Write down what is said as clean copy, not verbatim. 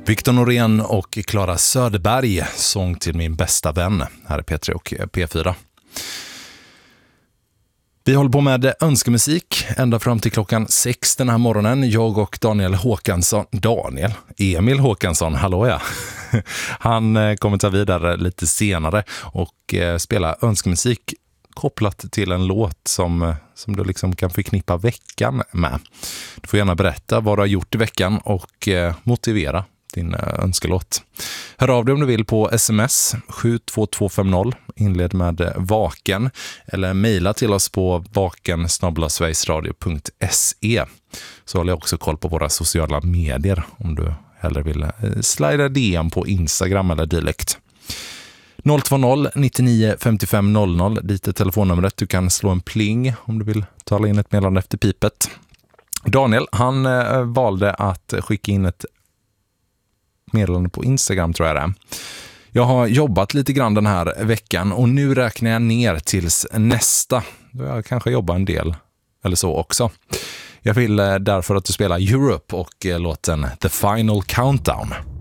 Victor Norén och Clara Söderberg, sång till min bästa vän. Här är P3 och P4. Vi håller på med önskemusik ända fram till klockan 6 den här morgonen. Jag och Emil Håkansson, hallå ja. Han kommer ta vidare lite senare och spela önskemusik kopplat till en låt som du liksom kan förknippa veckan med. Du får gärna berätta vad du har gjort i veckan och motivera din önskelåt. Hör av dig om du vill på sms 72250, inled med vaken, eller mejla till oss på vaken@sverigesradio.se. Så håller jag också koll på våra sociala medier om du hellre vill slida DM på Instagram eller direkt. 020 99 55 00, dit är telefonnumret. Du kan slå en pling om du vill tala in ett meddelande efter pipet. Daniel, han valde att skicka in ett meddelande på Instagram, tror jag det är. Jag har jobbat lite grann den här veckan och nu räknar jag ner tills nästa. Jag kanske jobbar en del eller så också. Jag vill därför att du spelar Europe och låten The Final Countdown.